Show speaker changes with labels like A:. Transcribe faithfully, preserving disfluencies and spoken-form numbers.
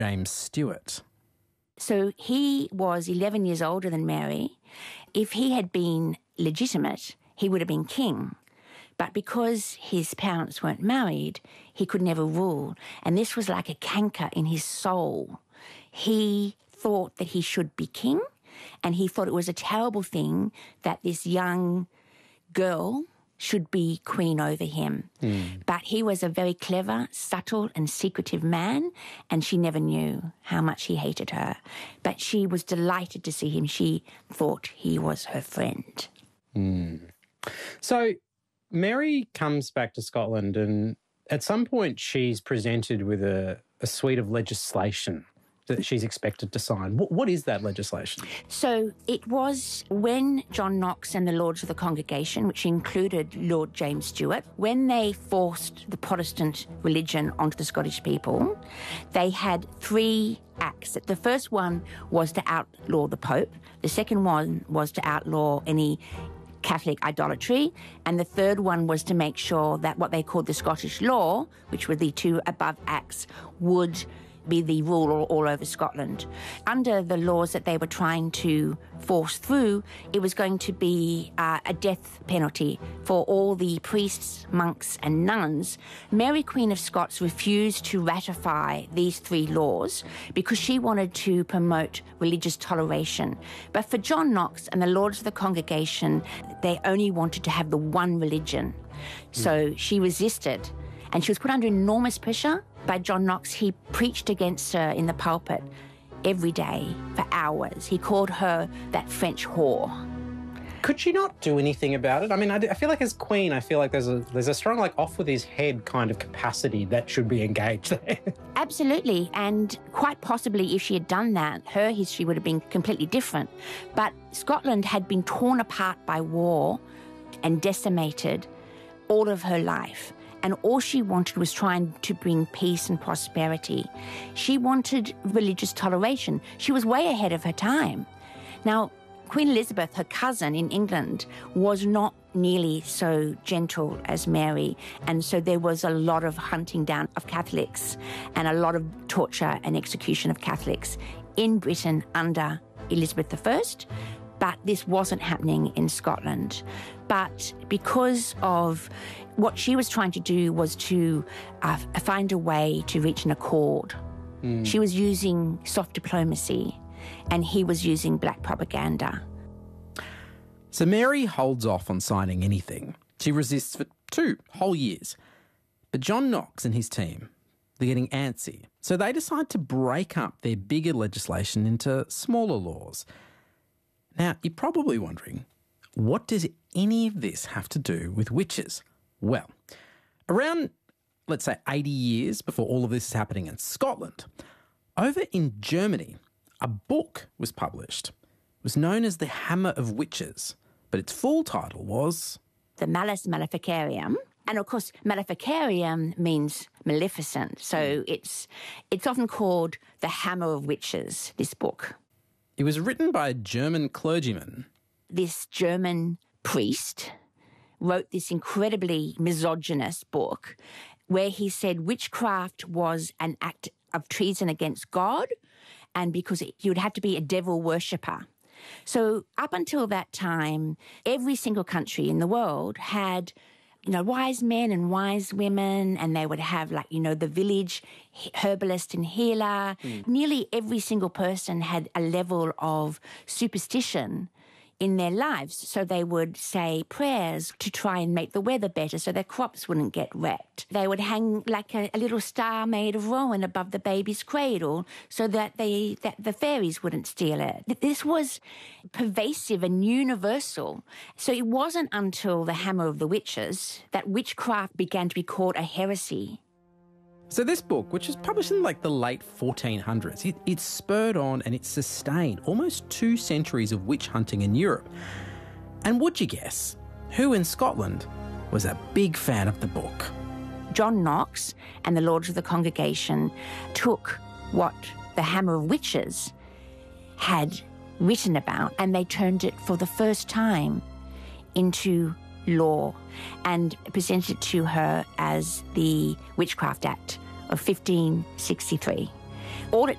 A: James Stewart.
B: So he was eleven years older than Mary. If he had been legitimate, he would have been king. But because his parents weren't married, he could never rule. And this was like a canker in his soul. He thought that he should be king, and he thought it was a terrible thing that this young girl should be queen over him. Mm. But he was a very clever, subtle and secretive man, and she never knew how much he hated her. But she was delighted to see him. She thought he was her friend.
A: Mm. So Mary comes back to Scotland, and at some point she's presented with a, a suite of legislation that she's expected to sign. What, what is that legislation?
B: So it was when John Knox and the Lords of the Congregation, which included Lord James Stewart, when they forced the Protestant religion onto the Scottish people, they had three acts. The first one was to outlaw the Pope. The second one was to outlaw any Catholic idolatry, and the third one was to make sure that what they called the Scottish law, which were the two above acts, would be the rule all, all over Scotland. Under the laws that they were trying to force through, it was going to be uh, a death penalty for all the priests, monks and nuns. Mary, Queen of Scots, refused to ratify these three laws because she wanted to promote religious toleration. But for John Knox and the Lords of the Congregation, they only wanted to have the one religion. So mm. she resisted, and she was put under enormous pressure by John Knox. He preached against her in the pulpit every day for hours. He called her that French whore.
A: Could she not do anything about it? I mean, I, I feel like as Queen, I feel like there's a there's a strong, like, off with his head kind of capacity that should be engaged there.
B: Absolutely, and quite possibly if she had done that, her history would have been completely different. But Scotland had been torn apart by war and decimated all of her life. And all she wanted was trying to bring peace and prosperity. She wanted religious toleration. She was way ahead of her time. Now, Queen Elizabeth, her cousin in England, was not nearly so gentle as Mary, and so there was a lot of hunting down of Catholics and a lot of torture and execution of Catholics in Britain under Elizabeth the First. But this wasn't happening in Scotland. But because of what she was trying to do was to uh, find a way to reach an accord. Mm. She was using soft diplomacy, and he was using black propaganda.
A: So Mary holds off on signing anything. She resists for two whole years. But John Knox and his team, they're getting antsy. So they decide to break up their bigger legislation into smaller laws. Now, you're probably wondering, what does any of this have to do with witches? Well, around, let's say, eighty years before all of this is happening in Scotland, over in Germany, a book was published. It was known as The Hammer of Witches, but its full title was
B: The Malleus Maleficarium. And of course, Maleficarium means maleficent, so it's it's often called The Hammer of Witches, this book.
A: It was written by a German clergyman.
B: This German priest wrote this incredibly misogynist book where he said witchcraft was an act of treason against God, and because you would have to be a devil worshipper. So up until that time, every single country in the world had, you know, wise men and wise women, and they would have, like, you know, the village herbalist and healer. Mm. Nearly every single person had a level of superstition in their lives. So they would say prayers to try and make the weather better so their crops wouldn't get wrecked. They would hang like a, a little star made of rowan above the baby's cradle so that they that the fairies wouldn't steal it. This was pervasive and universal. So it wasn't until the Hammer of the Witches that witchcraft began to be called a heresy.
A: So this book, which was published in like the late fourteen hundreds, it, it spurred on and it sustained almost two centuries of witch hunting in Europe. And would you guess who in Scotland was a big fan of the book?
B: John Knox and the Lords of the Congregation took what the Hammer of Witches had written about and they turned it for the first time into law and presented it to her as the Witchcraft Act of fifteen sixty-three. All it